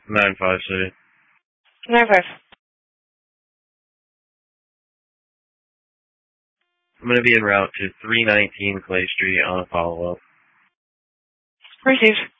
9-5 City. 9-5. I'm going to be en route to 319 Clay Street on a follow-up. Received.